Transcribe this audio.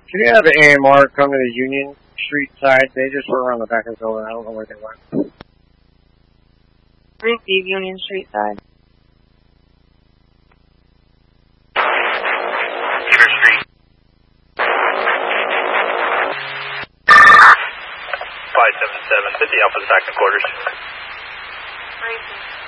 Can you have the AMR come to the Union Street side? They just were around the back of the building. I don't know where they went. Receive Union Street side. Cedar Street. 577, 50 Alpha, second quarters. Racing.